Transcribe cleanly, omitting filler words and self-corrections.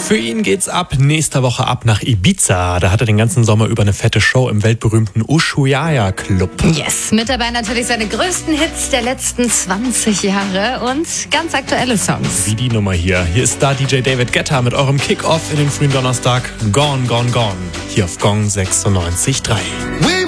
Für ihn geht's ab nächster Woche ab nach Ibiza. Da hat er den ganzen Sommer über eine fette Show im weltberühmten Ushuaia Club. Yes, mit dabei natürlich seine größten Hits der letzten 20 Jahre und ganz aktuelle Songs. Wie die Nummer hier. Hier ist Star-DJ David Guetta mit eurem Kick-Off in den frühen Donnerstag. Gone, Gone, Gone. Hier auf Gong 96.3.